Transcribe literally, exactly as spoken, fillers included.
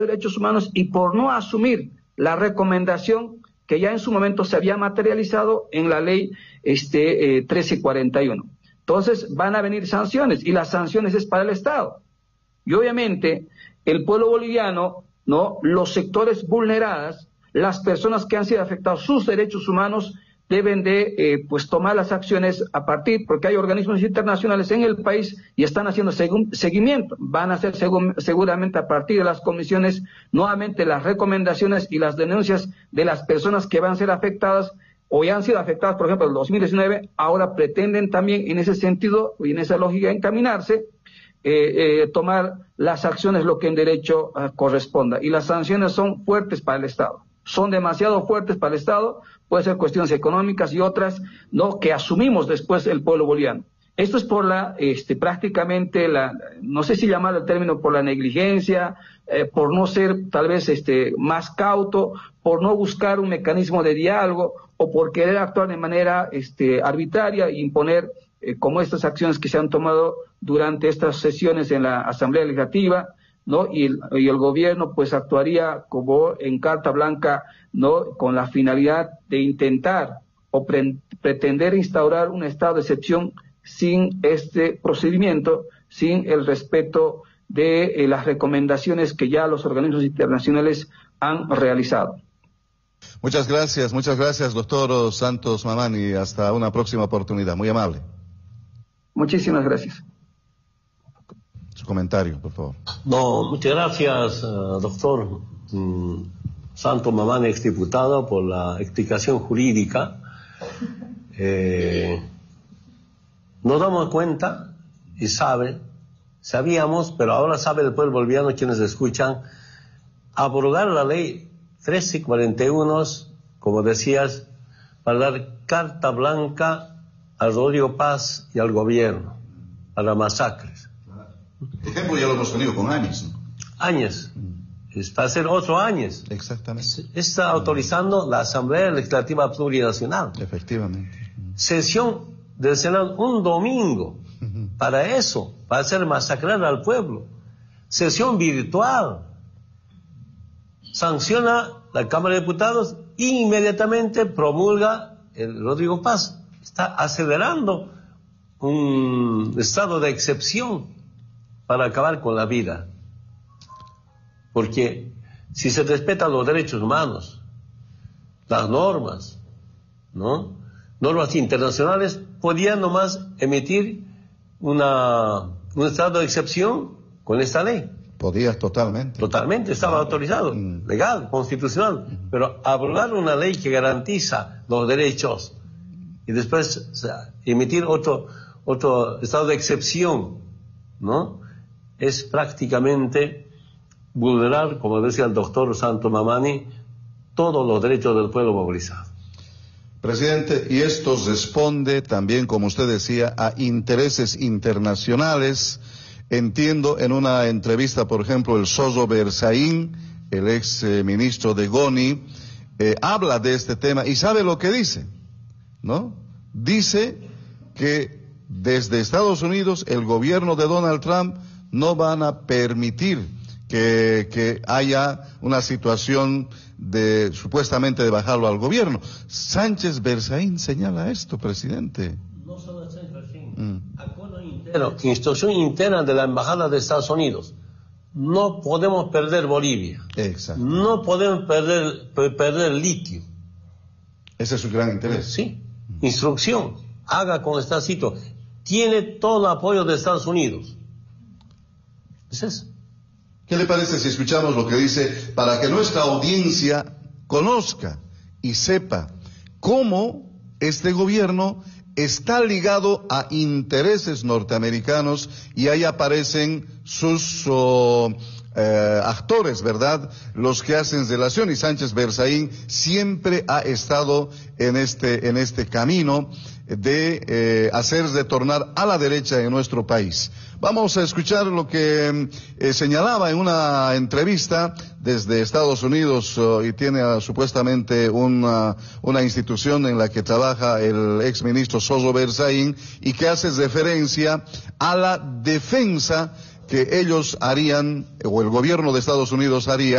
Derechos Humanos y por no asumir la recomendación que ya en su momento se había materializado en la ley este, eh, trece cuarenta y uno. Entonces van a venir sanciones y las sanciones es para el Estado. Y obviamente el pueblo boliviano, ¿no?, los sectores vulnerados, las personas que han sido afectados, sus derechos humanos, deben de eh, pues tomar las acciones a partir, porque hay organismos internacionales en el país y están haciendo segu seguimiento, van a hacer segu seguramente a partir de las comisiones nuevamente las recomendaciones y las denuncias de las personas que van a ser afectadas o ya han sido afectadas, por ejemplo, en el dos mil diecinueve, ahora pretenden también en ese sentido y en esa lógica encaminarse, eh, eh, tomar las acciones lo que en derecho uh, corresponda, y las sanciones son fuertes para el Estado. Son demasiado fuertes para el Estado, puede ser cuestiones económicas y otras, ¿no?, que asumimos después el pueblo boliviano. Esto es por la, este, prácticamente la, no sé si llamar el término por la negligencia, eh, por no ser tal vez este, más cauto, por no buscar un mecanismo de diálogo o por querer actuar de manera este, arbitraria e imponer eh, como estas acciones que se han tomado durante estas sesiones en la Asamblea Legislativa, ¿no? Y el, y el gobierno pues actuaría como en carta blanca, ¿no?, con la finalidad de intentar o pre pretender instaurar un estado de excepción sin este procedimiento, sin el respeto de eh, las recomendaciones que ya los organismos internacionales han realizado. Muchas gracias, muchas gracias, doctor Santos Mamani. Hasta una próxima oportunidad. Muy amable. Muchísimas gracias. Su comentario, por favor. No, muchas gracias, uh, doctor um, Santos Mamani, exdiputado, por la explicación jurídica. Eh, nos damos cuenta y sabe, sabíamos, pero ahora sabe el pueblo boliviano, quienes escuchan, abrogar la ley trece cuarenta y uno, como decías, para dar carta blanca al Rodrigo Paz y al gobierno, para masacres. El ejemplo ya lo hemos tenido con Áñez, ¿no? Áñez, es para hacer otro Áñez. Exactamente. Está autorizando la Asamblea Legislativa Plurinacional. Efectivamente. Sesión del Senado un domingo, uh-huh, para eso, para hacer masacrar al pueblo. Sesión virtual. Sanciona la Cámara de Diputados e inmediatamente promulga el Rodrigo Paz. Está acelerando un estado de excepción para acabar con la vida. Porque si se respetan los derechos humanos, las normas, ¿no?, normas internacionales, podían nomás emitir una, un estado de excepción con esta ley. Podías totalmente. Totalmente, estaba autorizado, mm. legal, constitucional. Mm. Pero abrogar una ley que garantiza los derechos y después, o sea, emitir otro, otro estado de excepción, ¿no?, es prácticamente vulnerar, como decía el doctor Santos Mamani, todos los derechos del pueblo movilizado. Presidente, y esto responde también, como usted decía, a intereses internacionales. Entiendo en una entrevista, por ejemplo, el Soso Berzaín, el ex eh, ministro de Goni, eh, habla de este tema y sabe lo que dice, ¿no? Dice que desde Estados Unidos el gobierno de Donald Trump no van a permitir que, que haya una situación de supuestamente de bajarlo al gobierno. Sánchez Berzaín señala esto, presidente. No solo Sánchez Berzaín, mm. acuerdo interno, instrucción interna de la Embajada de Estados Unidos. No podemos perder Bolivia. Exacto. No podemos perder, perder litio. Ese es su gran interés. Sí. Mm. Instrucción. Haga con esta situación. Tiene todo el apoyo de Estados Unidos. ¿Es eso? ¿Qué le parece si escuchamos lo que dice para que nuestra audiencia conozca y sepa cómo este gobierno está ligado a intereses norteamericanos y ahí aparecen sus oh, eh, actores, ¿verdad?, los que hacen relación, y Sánchez Berzaín siempre ha estado en este, en este camino de eh, hacer retornar a la derecha en nuestro país. Vamos a escuchar lo que eh, señalaba en una entrevista desde Estados Unidos, uh, y tiene uh, supuestamente una, una institución en la que trabaja el exministro Soso Berzaín y que hace referencia a la defensa que ellos harían, o el gobierno de Estados Unidos haría,